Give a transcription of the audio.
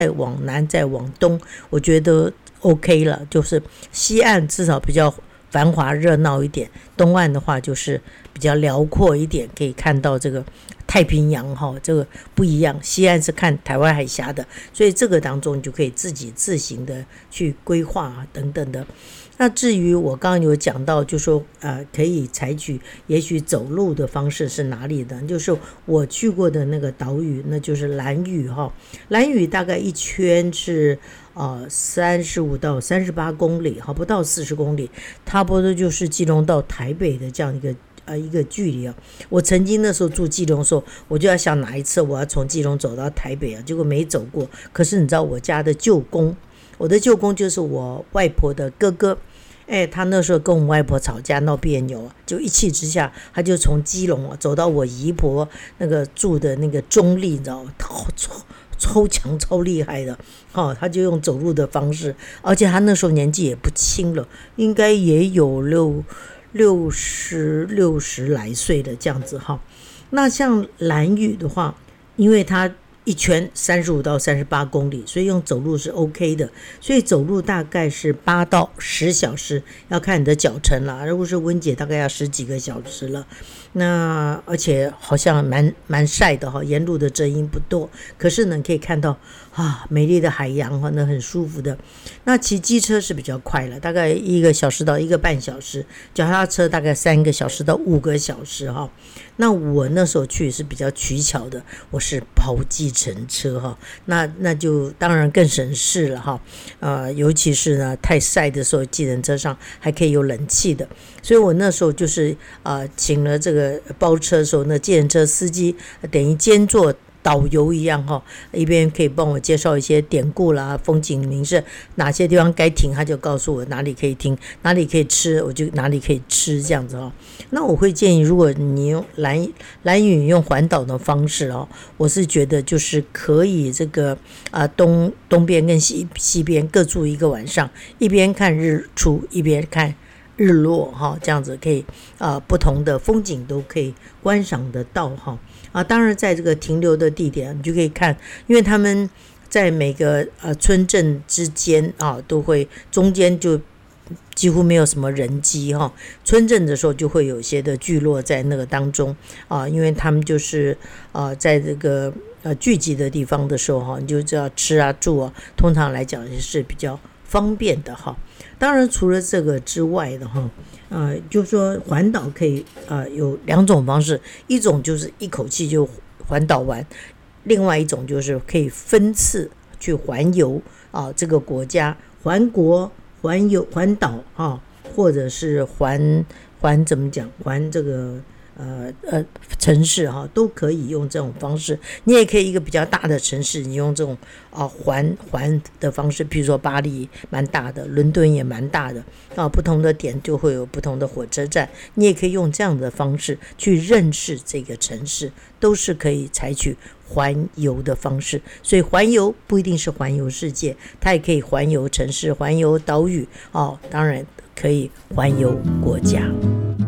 再往南再往东，我觉得 OK 了，就是西岸至少比较繁华热闹一点，东岸的话就是比较辽阔一点，可以看到这个太平洋这个不一样。西岸是看台湾海峡的，所以这个当中你就可以自己自行的去规划等等的。那至于我刚刚有讲到，就说可以采取也许走路的方式是哪里的，就是我去过的那个岛屿，那就是兰屿兰屿大概一圈是35到38公里不到40公里，差不多就是基隆到台北的这样一个距离我曾经那时候住基隆的时候，我就要想哪一次我要从基隆走到台北结果没走过。可是你知道我家的舅公，我的舅公就是我外婆的哥哥，他那时候跟我外婆吵架闹别扭就一气之下，他就从基隆走到我姨婆那个住的那个中立，你知道吗？超强超厉害的他就用走路的方式，而且他那时候年纪也不轻了，应该也有60来岁的这样子那像兰屿的话，因为它一圈35到38公里，所以用走路是 OK 的，所以走路大概是8到10小时，要看你的脚程了。如果是温姐大概要10几个小时了。那而且好像蛮晒的沿路的遮阴不多，可是呢可以看到美丽的海洋那很舒服的。那骑机车是比较快了，大概1个小时到1个半小时，脚踏车大概3个小时到5个小时那我那时候去是比较取巧的，我是包计程车那就当然更省事了尤其是呢太晒的时候，计程车上还可以有冷气的，所以我那时候就是请了这个包车的时候，那计程车司机等于兼做导游一样一边可以帮我介绍一些典故啦、风景名胜，哪些地方该停他就告诉我哪里可以停，哪里可以吃我就哪里可以吃这样子那我会建议，如果你用兰屿用环岛的方式我是觉得就是可以这个东边跟西边各住1个晚上，一边看日出一边看日落这样子可以不同的风景都可以观赏得到当然在这个停留的地点你就可以看，因为他们在每个村镇之间都会中间就几乎没有什么人迹村镇的时候就会有些的聚落在那个当中因为他们就是在这个聚集的地方的时候你就知道吃住通常来讲也是比较方便的当然除了这个之外的就是说环岛可以有2种方式，一种就是一口气就环岛完，另外一种就是可以分次去环游这个国家，环国环游环岛或者是环怎么讲环这个城市都可以用这种方式。你也可以一个比较大的城市，你用这种环的方式，比如说巴黎蛮大的，伦敦也蛮大的不同的点就会有不同的火车站，你也可以用这样的方式去认识这个城市，都是可以采取环游的方式。所以环游不一定是环游世界，它也可以环游城市、环游岛屿当然可以环游国家。